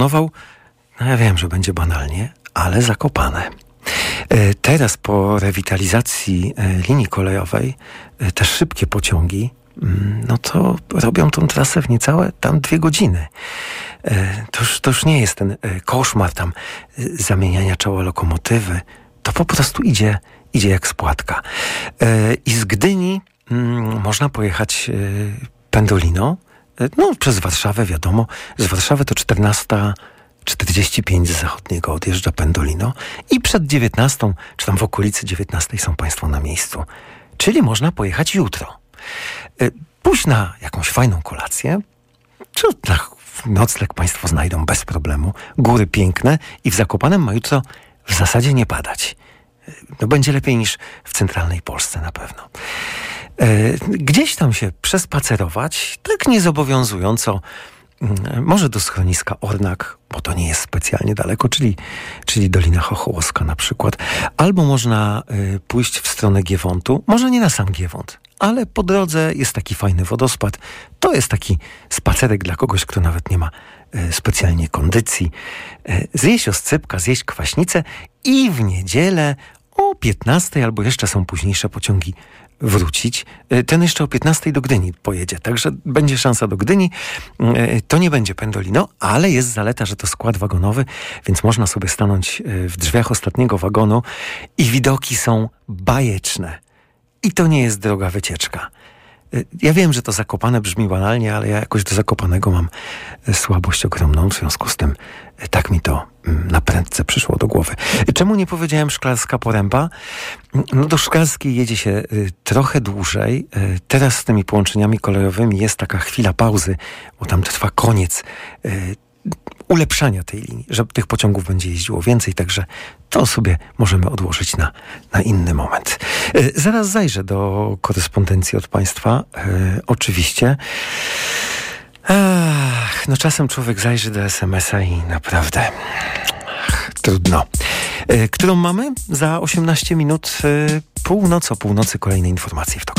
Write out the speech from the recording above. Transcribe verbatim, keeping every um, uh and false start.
No ja wiem, że będzie banalnie, ale Zakopane. Teraz po rewitalizacji linii kolejowej te szybkie pociągi, no to robią tą trasę w niecałe tam dwie godziny. To już, to już nie jest ten koszmar tam zamieniania czoła lokomotywy. To po prostu idzie, idzie jak spłatka. I z Gdyni można pojechać Pendolino, no przez Warszawę, wiadomo. Z Warszawy to czternasta czterdzieści pięć z zachodniego odjeżdża Pendolino i przed dziewiętnastą, czy tam w okolicy dziewiętnastej są Państwo na miejscu. Czyli można pojechać jutro. Pójść na jakąś fajną kolację, czy na nocleg Państwo znajdą bez problemu. Góry piękne i w Zakopanem ma jutro w zasadzie nie padać. No będzie lepiej niż w centralnej Polsce na pewno. Gdzieś tam się przespacerować, tak niezobowiązująco, może do schroniska Ornak, bo to nie jest specjalnie daleko, czyli, czyli Dolina Chochołowska na przykład. Albo można y, pójść w stronę Giewontu, może nie na sam Giewont, ale po drodze jest taki fajny wodospad. To jest taki spacerek dla kogoś, kto nawet nie ma y, specjalnie kondycji. Y, zjeść oscypka, zjeść kwaśnicę i w niedzielę o piętnastej albo jeszcze są późniejsze pociągi wrócić. Ten jeszcze o piętnastej do Gdyni pojedzie, także będzie szansa do Gdyni. To nie będzie Pendolino, ale jest zaleta, że to skład wagonowy, więc można sobie stanąć w drzwiach ostatniego wagonu i widoki są bajeczne. I to nie jest droga wycieczka. Ja wiem, że to Zakopane brzmi banalnie, ale ja jakoś do Zakopanego mam słabość ogromną, w związku z tym tak mi to na prędce przyszło do głowy. Czemu nie powiedziałem Szklarska Poręba? No do Szklarskiej jedzie się trochę dłużej. Teraz z tymi połączeniami kolejowymi jest taka chwila pauzy, bo tam trwa koniec ulepszania tej linii, że tych pociągów będzie jeździło więcej, także to sobie możemy odłożyć na, na inny moment. E, zaraz zajrzę do korespondencji od Państwa, e, oczywiście. Ach, no czasem człowiek zajrzy do es em es a i naprawdę ach, trudno. E, którą mamy? Za osiemnaście minut, e, północ, o północy kolejne informacje w TOK